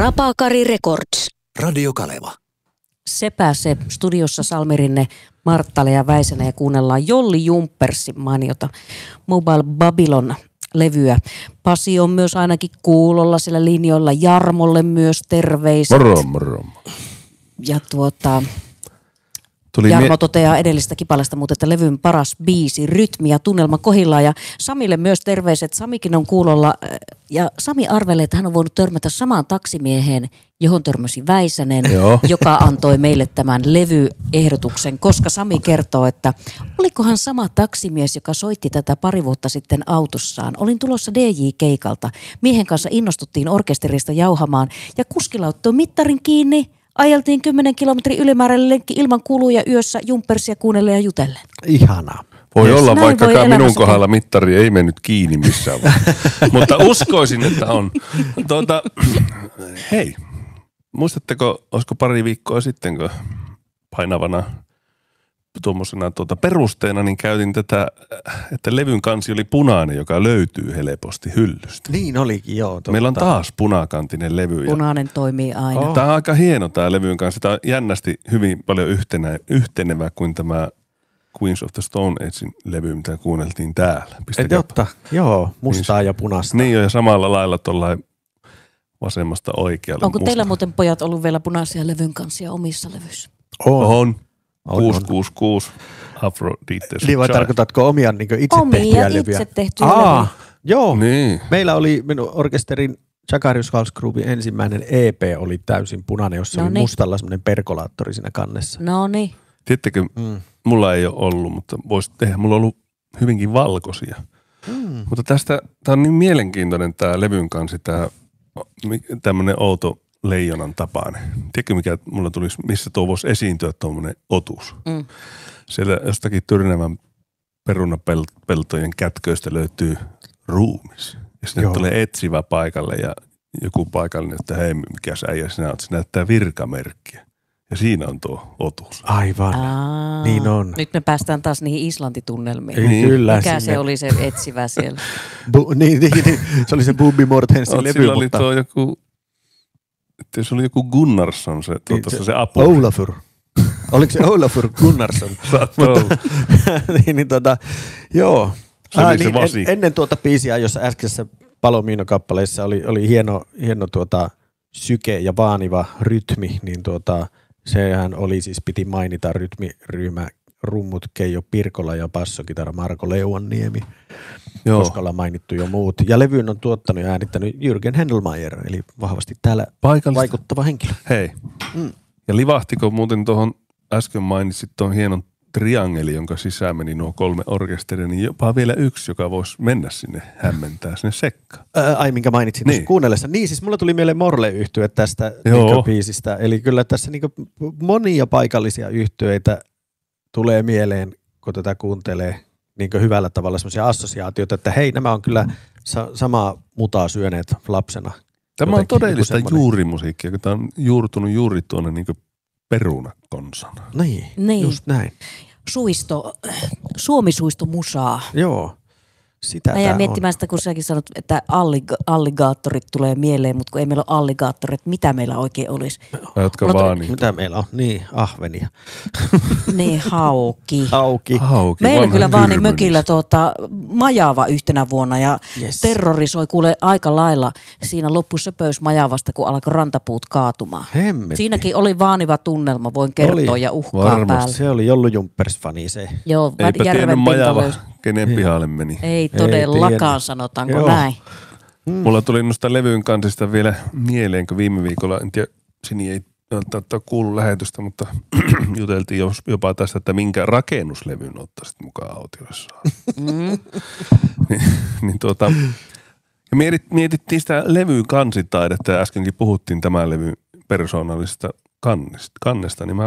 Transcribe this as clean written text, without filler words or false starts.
Rapakari Records. Radio Kaleva. Sepä se. Studiossa Salmirinne, Marttale ja Väisänen ja kuunnellaan Jolli Jumpersin mainiota Mobile Babylon-levyä. Pasi on myös ainakin kuulolla siellä linjoilla. Jarmolle myös terveiset. Moro. Ja Jarmo toteaa edellistä kipaleesta, mutta että levyn paras biisi, rytmi ja tunnelma kohdillaan. Ja Samille myös terveiset. Samikin on kuulolla. Ja Sami arvelee, että hän on voinut törmätä samaan taksimieheen, johon törmäsi Väisänen, joka antoi meille tämän levyehdotuksen. Koska Sami kertoo, että olikohan sama taksimies, joka soitti tätä pari vuotta sitten autossaan. Olin tulossa DJ-keikalta. Miehen kanssa innostuttiin orkesterista jauhamaan ja kuskilla ottoi mittarin kiinni. Ajeltiin 10 kilometrin ylimääräinen lenkki ilman kuluja yössä Jumpersia kuunnellen ja jutellen. Ihanaa. Voi olla, näin vaikka minun kohdalla mittari ei mennyt kiinni missään mutta uskoisin, että on. Hei, muistatteko, olisiko pari viikkoa sitten, kun painavana tuommoisena perusteena, niin käytin tätä, että levyn kansi oli punainen, joka löytyy helposti hyllystä. Niin olikin, joo. Totta. Meillä on taas punakantinen levy. Punainen toimii aina. Tämä on aika hieno tämä levyn kanssa. Tämä on jännästi hyvin paljon yhtenevä kuin tämä Queens of the Stone Agein levy, mitä kuunneltiin täällä. Totta, joo, mustaa ja punaista. Niin ja samalla lailla tuollain vasemmasta oikealle. Onko teillä muuten pojat ollut vielä punaisia levyn kansia omissa levyissä? On. 666 Aphrodite. Niin vai tarkoitatko omia itse tehtyjä levyjä? Itse tehtyjä levyjä. Joo. Niin. Meillä oli minun orkesterin Jakarius House Groupin ensimmäinen EP oli täysin punainen, jossa oli mustalla semmoinen perkolaattori siinä kannessa. No niin. Tiedättekö, mulla ei ole ollut, mutta voisi tehdä. Mulla on ollut hyvinkin valkoisia. Mutta tämä on niin mielenkiintoinen tämä levyn kanssa, tämmöinen outo leijonan tapainen. Tiedätkö, mikä mulla tulisi, missä tuo voisi esiintyä tuommoinen otus? Siellä jostakin Tyrnävän perunapeltojen kätköistä löytyy ruumis. Ja sinne tulee etsivä paikalle ja joku paikallinen, että hei, mikä sä äijä sinä oot, se näyttää virkamerkkiä. Ja siinä on tuo otus. Aivan, niin on. Nyt me päästään taas niihin Islantitunnelmiin. Niin. Kyllä. Mikä se oli se etsivä siellä? niin, se oli se Bubbi Mortensin levy. Sillä oli tuo joku, että se oli joku Gunnarsson se apu. Olafur. Oliko se Olafur Gunnarsson? Joo. Ennen tuota biisiä, jossa äskeisessä Palomino-kappaleissa oli hieno syke ja vaaniva rytmi, niin sehän oli siis, piti mainita rytmiryhmä rummut Keijo Pirkola ja bassokitara Marko Leuanniemi, koska ollaan mainittu jo muut. Ja levyyn on tuottanut ja äänittänyt Jürgen Händelmeier, eli vahvasti täällä vaikuttava henkilö. Hei, ja livahtiko muuten tuohon, äsken mainitsit tuon hienon triangeli, jonka sisään meni nuo 3 orkesteria, niin jopa vielä yksi, joka voisi mennä sinne hämmentää sinne sekkaan. Minkä mainitsin tuossa kuunnellessa. Niin, siis mulla tuli mieleen Morle-yhtye tästä biisistä. Eli kyllä tässä monia paikallisia yhtyeitä tulee mieleen, kun tätä kuuntelee hyvällä tavalla semmoisia assosiaatioita, että hei, nämä on kyllä samaa mutaa syöneet lapsena. Tämä on todellista juurimusiikkia, kun tämä on juurtunut juuri tuonne perunakonsana. Niin, just näin. Suomisuisto musaa. Joo. Sitä mä jäin miettimään sitä, kun säkin sanot, että alligaattorit tulee mieleen, mutta kun ei meillä ole alligaattorit, mitä meillä oikein olisi? Mitä meillä on? Niin, ahvenia. Niin, hauki. Meillä kyllä vaan mökillä majava yhtenä vuonna ja terrorisoi kuule aika lailla. Siinä loppui söpöys majavasta, kun alkoi rantapuut kaatumaan. Hemmetti. Siinäkin oli vaaniva tunnelma, voin kertoa ja uhkaa varmasti päällä. Se oli Jollu Jumpers-fani se. Joo, eipä tiennyt majava, kenen pihalle meni. Ei todellakaan, sanotaanko näin. Mulla tuli noista levyyn kansista vielä mieleen, kun viime viikolla, en tiedä, Sini ei kuulu lähetystä, mutta juteltiin jopa tästä, että minkä rakennuslevyn ottaisit mukaan autioissaan. Ja mietittiin sitä levyn kansitaidetta ja äskenkin puhuttiin tämän levyn persoonallisesta kannesta, niin mä